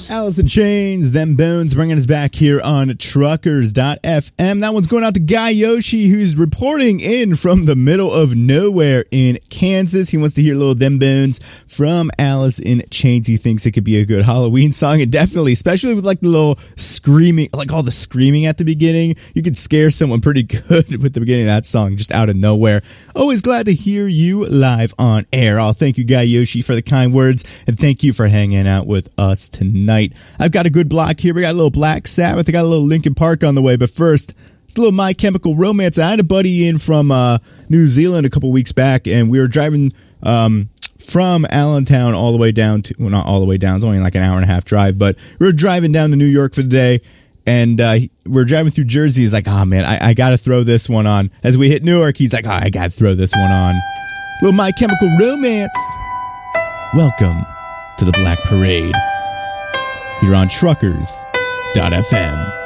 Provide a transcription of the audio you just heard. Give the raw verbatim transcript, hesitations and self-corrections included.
Alice in Chains, Them Bones, bringing us back here on truckers dot f m. That one's going out to Guy Yoshi, who's reporting in from the middle of nowhere in Kansas. He wants to hear a little Them Bones from Alice in Chains. He thinks it could be a good Halloween song, and definitely, especially with like the little screaming, like all the screaming at the beginning, you could scare someone pretty good with the beginning of that song, just out of nowhere. Always glad to hear you live on air. Oh, thank you, Guy Yoshi, for the kind words, and thank you for hanging out with us tonight. I've got a good block here. We got a little Black Sabbath. I got a little Linkin Park on the way. But first, it's a little My Chemical Romance. I had a buddy in from uh, New Zealand a couple weeks back, and we were driving um, from Allentown all the way down to, well, not all the way down. It's only like an hour and a half drive. But we were driving down to New York for the day, and uh, we we're driving through Jersey. He's like, oh, man, I, I got to throw this one on. As we hit Newark, he's like, oh, I got to throw this one on. Little My Chemical Romance. Welcome to the Black Parade. Here on truckers dot f m.